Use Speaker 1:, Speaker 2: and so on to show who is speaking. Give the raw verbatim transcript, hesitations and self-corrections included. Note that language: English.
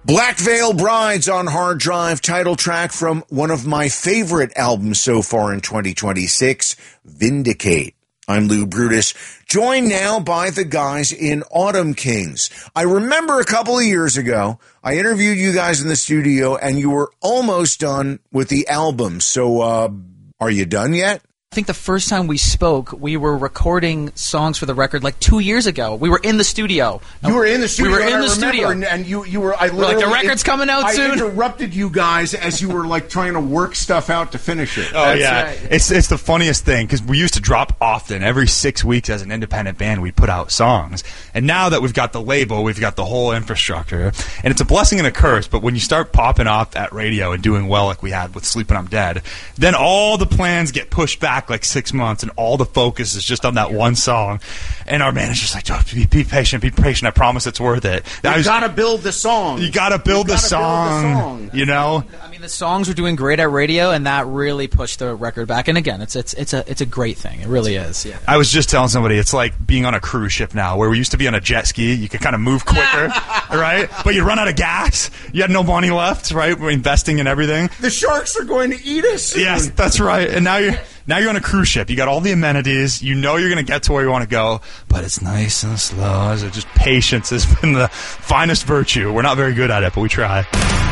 Speaker 1: Black Veil Brides on Hard Drive, title track from one of my favorite albums so far in twenty twenty-six, Vindicate. I'm Lou Brutus, joined now by the guys in Autumn Kings. I remember a couple of years ago, I interviewed you guys in the studio, and you were almost done with the album. So, uh, are you done yet?
Speaker 2: I think the first time we spoke, we were recording songs for the record like two years ago. We were in the studio.
Speaker 1: You were in the studio.
Speaker 2: We were in the
Speaker 1: I
Speaker 2: studio,
Speaker 1: and, and you you were. I
Speaker 2: we're like the record's
Speaker 1: it,
Speaker 2: coming out
Speaker 1: I
Speaker 2: soon.
Speaker 1: I interrupted you guys as you were like trying to work stuff out to finish it.
Speaker 3: Oh
Speaker 2: That's
Speaker 3: yeah,
Speaker 2: right.
Speaker 3: it's it's the funniest thing because we used to drop often. Every six weeks as an independent band, we put out songs, and now that we've got the label, we've got the whole infrastructure, and it's a blessing and a curse. But when you start popping off at radio and doing well like we had with Sleeping I'm Dead, then all the plans get pushed back like six months. And all the focus is just on that one song. And our manager's like, oh, be, be patient, be patient. I promise it's worth it.
Speaker 1: You was, gotta build the song.
Speaker 3: You gotta build,
Speaker 1: you
Speaker 3: the,
Speaker 1: gotta
Speaker 3: song,
Speaker 1: build the song.
Speaker 3: You know?
Speaker 2: I mean, the songs were doing great at radio, and that really pushed the record back. And again, it's it's it's a it's a great thing. It really is. Yeah.
Speaker 3: I was just telling somebody, it's like being on a cruise ship now, where we used to be on a jet ski. You could kind of move quicker, right? But you run out of gas. You had no money left, right? We're investing in everything.
Speaker 1: The sharks are going to eat us soon.
Speaker 3: Yes, that's right. And now you're now you're on a cruise ship. You got all the amenities. You know you're going to get to where you want to go, but it's nice and slow. So just patience has been the finest virtue. We're not very good at it, but we try.